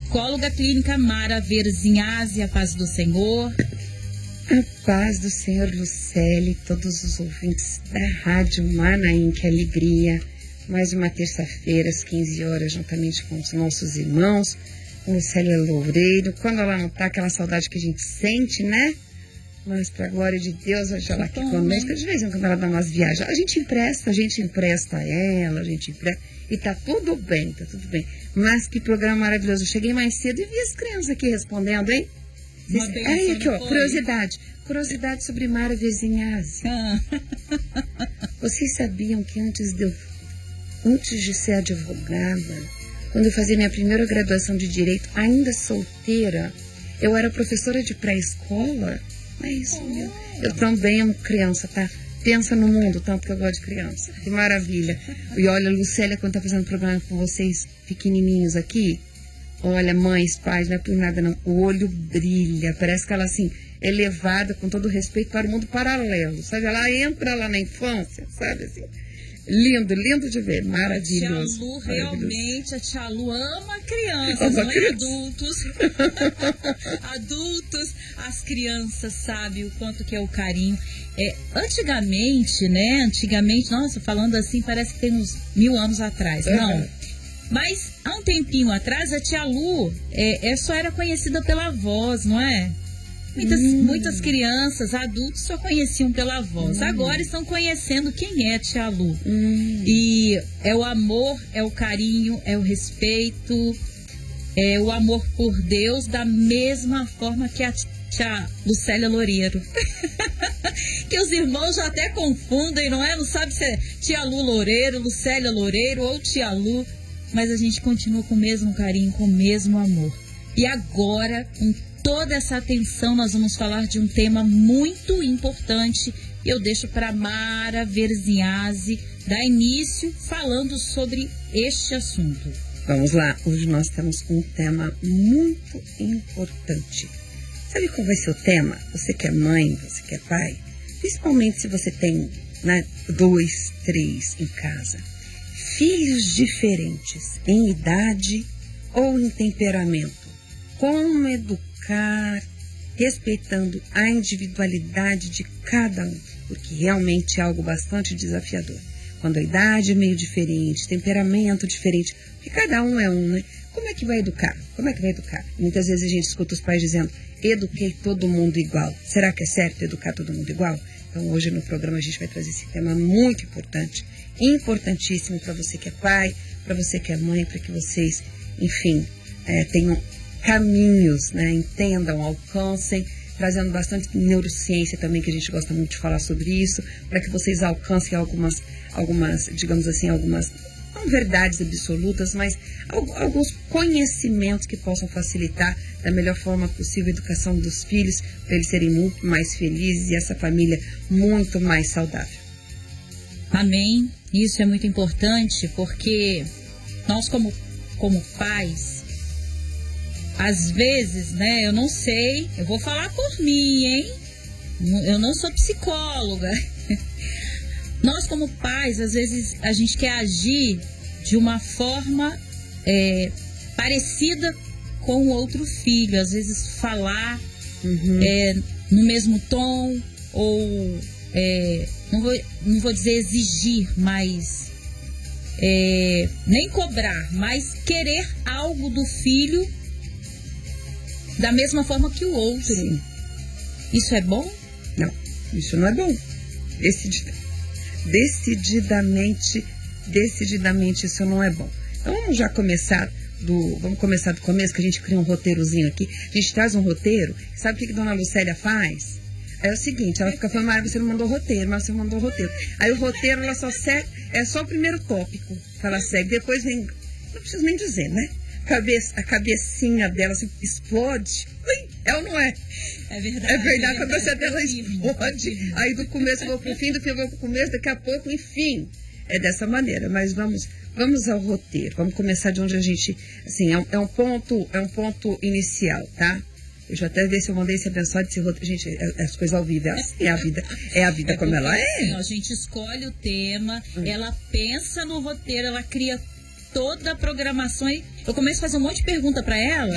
psicóloga clínica Mara Verzinhasi. A paz do Senhor. A paz do Senhor, Lucélia, e todos os ouvintes da Rádio Manaim, que alegria. Mais uma terça-feira, às 15 horas, juntamente com os nossos irmãos, Lucélia Loureiro. Quando ela não tá, aquela saudade que a gente sente, né? Mas, para a glória de Deus, hoje ela aqui conosco. De vez em quando ela dá umas viagens. A gente empresta ela, e tá tudo bem, Mas que programa maravilhoso. Eu cheguei mais cedo e vi as crianças aqui respondendo, hein? Aí, aqui, ó, curiosidade sobre Mara Verzinhasi. Vocês sabiam que antes de ser advogada, quando eu fazia minha primeira graduação de Direito, ainda solteira, eu era professora de pré-escola? É isso, meu. Eu também amo criança, tá? Pensa no mundo, tanto que eu gosto de criança. Que maravilha. E olha, Lucélia, quando tá fazendo programa com vocês pequenininhos aqui, olha, mães, pais, não é por nada não, o olho brilha, parece que ela assim, elevada com todo respeito para o mundo paralelo, sabe? Ela entra lá na infância, sabe assim? Lindo de ver, maravilhoso. A Tia Lu, realmente, a Tia Lu ama crianças, não é adultos. Adultos, as crianças sabem o quanto que é o carinho. Antigamente, nossa, falando assim, parece que tem uns 1000 anos atrás, não. Mas, há um tempinho atrás, a Tia Lu só era conhecida pela voz, não é? Muitas crianças, adultos só conheciam pela voz. Agora estão conhecendo quem é a Tia Lu. E é o amor, é o carinho, é o respeito, é o amor por Deus, da mesma forma que a Tia Lucélia Loureiro. Que os irmãos já até confundem, não é? Não sabe se é Tia Lu Loureiro, Lucélia Loureiro ou Tia Lu. Mas a gente continua com o mesmo carinho, com o mesmo amor. E agora, com toda essa atenção, nós vamos falar de um tema muito importante. Eu deixo para Mara Verzinhasi dar início falando sobre este assunto. Vamos lá, hoje nós temos um tema muito importante. Sabe qual vai ser o tema? Você que é mãe, você que é pai, principalmente se você tem 2, 3 em casa. Filhos diferentes em idade ou em temperamento. Como educar, respeitando a individualidade de cada um, porque realmente é algo bastante desafiador. Quando a idade é meio diferente, temperamento diferente, porque cada um é um, né? Como é que vai educar? Muitas vezes a gente escuta os pais dizendo, eduquei todo mundo igual. Será que é certo educar todo mundo igual? Então hoje no programa a gente vai trazer esse tema muito importante, importantíssimo para você que é pai, para você que é mãe, para que vocês, enfim, tenham caminhos, né? Entendam, alcancem, trazendo bastante neurociência também, que a gente gosta muito de falar sobre isso, para que vocês alcancem algumas, digamos assim, algumas, não verdades absolutas, mas alguns conhecimentos que possam facilitar da melhor forma possível a educação dos filhos, para eles serem muito mais felizes e essa família muito mais saudável. Amém. Isso é muito importante, porque nós como pais, às vezes, né, eu não sei, eu vou falar por mim, hein? Eu não sou psicóloga. Nós como pais, às vezes, a gente quer agir de uma forma parecida com o outro filho. Às vezes falar no mesmo tom, ou não vou dizer exigir, mas nem cobrar, mas querer algo do filho da mesma forma que o outro. Sim. Isso é bom? Não, isso não é bom. Decididamente isso não é bom. Então vamos já começar do começo, que a gente cria um roteirozinho aqui. A gente traz um roteiro. Sabe o que Dona Lucélia faz? É o seguinte, ela fica falando, Mara, você não mandou roteiro, mas você não mandou roteiro. Aí o roteiro, ela só segue, é só o primeiro tópico que ela segue. Depois vem, não preciso nem dizer, né? A cabecinha dela se explode. É ou não é? É verdade. É verdade, a cabeça dela explode. Aí do começo eu vou pro fim, do fim eu vou pro começo, daqui a pouco, enfim. É dessa maneira, mas vamos ao roteiro. Vamos começar de onde a gente, assim, é um ponto inicial, tá? Deixa eu até ver se eu mandei esse abençoado desse roteiro. Gente, as coisas ao vivo, é a vida como ela é. Assim, a gente escolhe o tema, ela pensa no roteiro, ela cria toda a programação. Eu começo a fazer um monte de pergunta para ela.